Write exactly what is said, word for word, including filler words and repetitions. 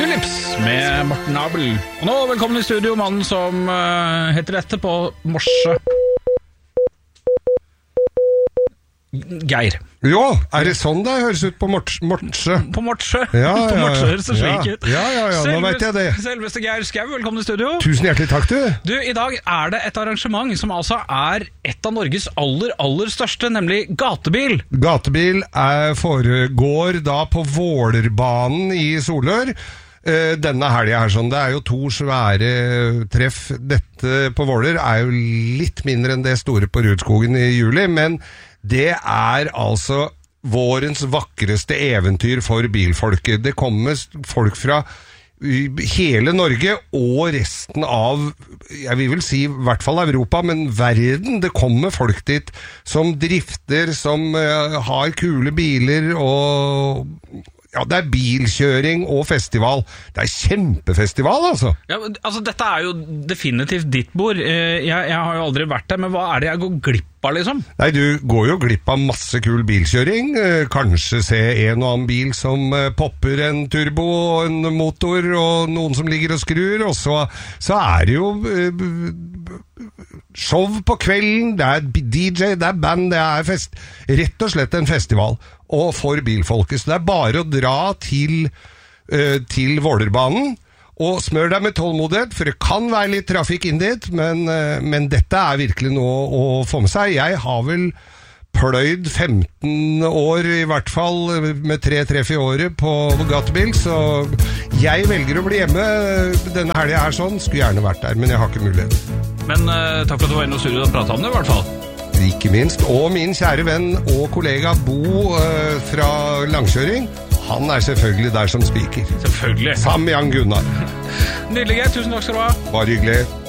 Tulips med Morten Abel. Og nå velkommen i studio, mannen som uh, heter dette på morse. Geir. Jo, er det sånn det høres ut på morse? På morse? Ja, på morse ja, høres det slik ja. ut. Ja, ja, ja, nå vet jeg det. Selveste Geir Skau, velkommen i studio. Tusen hjertelig takk, du. Du, i dag er det et arrangement som altså er et av Norges aller, aller største, nemlig gatebil. Gatebil er, foregår da på Vålerbanen i Solør. Denne helgen her sånn, det er jo to svære treff. Dette på Våler er jo litt mindre enn det store på Rudskogen i juli, men det er altså vårens vakreste eventyr for bilfolket. Det kommer folk fra hele Norge og resten av, jeg vil vel si i hvert fall Europa, men verden. Det kommer folk dit som drifter, som uh, har kule biler og... Ja, det er bilkjøring og festival. Det er kjempefestival, altså. Ja, altså, dette er jo definitivt ditt bord. Jeg, jeg har jo aldri vært der, men hva er det jeg går glipp av, liksom? Nei, du går jo glipp av masse kul bilkjøring. Kanskje se en og annen bil som popper en turbo og en motor, og noen som ligger og skrur, og så, så er det jo show på kvelden, det er D J, det er band, det er fest. Rett og slett en festival. Og for bilfolket, så det er bare å dra til, uh, til Vålerbanen og smør deg med tålmodighet, for det kan være litt trafikk inn dit, men, uh, men dette er virkelig noe å få med seg. Jeg har vel pløyd femten år i hvert fall med tre treff i året på gatebil, så jeg velger å bli hjemme denne helgen her sånn. Skulle gjerne vært der, men jeg har ikke mulighet. Men uh, takk for at du var inne og studio og pratet om det i hvert fall. Ikke minst. Og min kjære venn og kollega Bo uh, fra langkjøring, han er selvfølgelig der som spiker. Selvfølgelig. Sammen med Jan Gunnar. Nydelig, tusen takk skal du ha. Bare hyggelig.